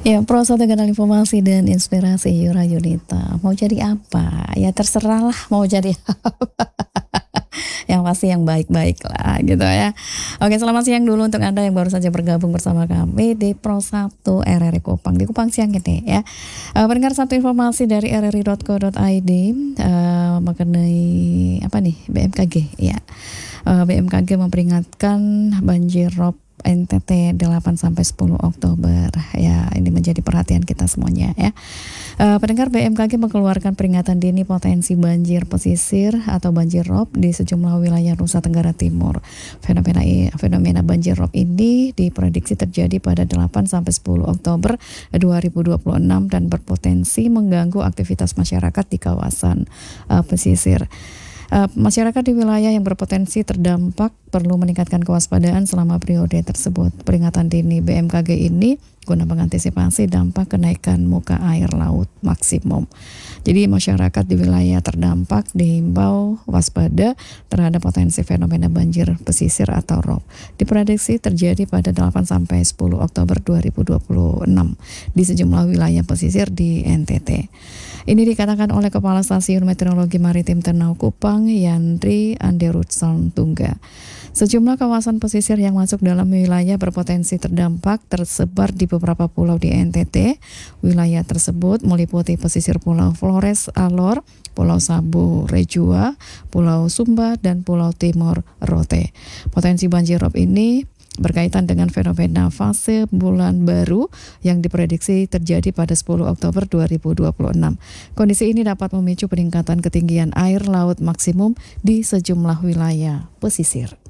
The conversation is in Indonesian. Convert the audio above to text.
Ya, Pro satu kanal informasi dan inspirasi Yura Yunita. Mau jadi apa? Ya terserah lah mau jadi apa. Yang pasti yang baik-baik lah gitu ya. Oke, selamat siang dulu untuk Anda yang baru saja bergabung bersama kami di Pro 1 RRI Kupang. Di Kupang siang ini ya. Pendengar, satu informasi dari rri.co.id mengenai apa nih, BMKG ya. BMKG memperingatkan banjir rob NTT 8 sampai 10 Oktober ya, ini menjadi perhatian kita semuanya ya. Pendengar, BMKG mengeluarkan peringatan dini potensi banjir pesisir atau banjir rob di sejumlah wilayah Nusa Tenggara Timur. Fenomena banjir rob ini diprediksi terjadi pada 8 sampai 10 Oktober 2026 dan berpotensi mengganggu aktivitas masyarakat di kawasan pesisir. Masyarakat di wilayah yang berpotensi terdampak perlu meningkatkan kewaspadaan selama periode tersebut. Peringatan dini BMKG ini guna mengantisipasi dampak kenaikan muka air laut maksimum. Jadi masyarakat di wilayah terdampak dihimbau waspada terhadap potensi fenomena banjir pesisir atau rob. Diprediksi terjadi pada 8 sampai 10 Oktober 2026 di sejumlah wilayah pesisir di NTT. Ini dikatakan oleh Kepala Stasiun Meteorologi Maritim Ternau Kupang, Yandri Anderutson Tungga. Sejumlah kawasan pesisir yang masuk dalam wilayah berpotensi terdampak tersebar di beberapa pulau di NTT. Wilayah tersebut meliputi pesisir Pulau Flores Alor, Pulau Sabu Rejua, Pulau Sumba, dan Pulau Timor Rote. Potensi banjir rob ini berkaitan dengan fenomena fase bulan baru yang diprediksi terjadi pada 10 Oktober 2026. Kondisi ini dapat memicu peningkatan ketinggian air laut maksimum di sejumlah wilayah pesisir.